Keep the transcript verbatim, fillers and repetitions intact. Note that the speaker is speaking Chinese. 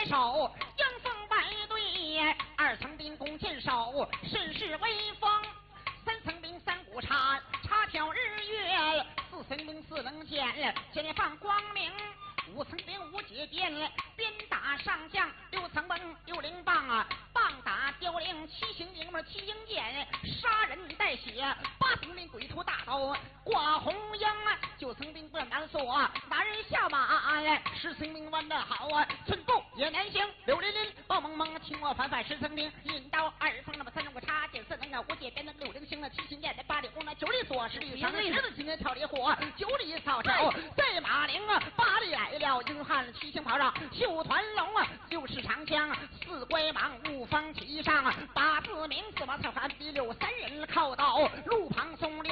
手，迎风摆队，二层兵弓箭手，甚是威风。三层兵三股叉，叉挑日月；四层兵四棱剑，剑放光明。五层兵无解鞭，鞭打上将；六层兵六灵棒啊，棒打凋零。七行营嘛七鹰剑，杀人带血。八层兵鬼图大刀，挂红缨。九层兵不难锁，拿人下马呀。十层兵弯得好啊，寸步也难行。六零零蹦蒙蒙，青我反反。十层兵引刀二风，那么三中国插剑，四能啊无解鞭的六灵星啊，七行剑的八里弓呢，九里锁，十里长十字今天跳里火，九里草手在马陵啊，八里来了英汉七星炮仗，绣团龙啊，六式长枪，四龟蟒五方旗上，八字名字马草寒第六三人靠到路旁松。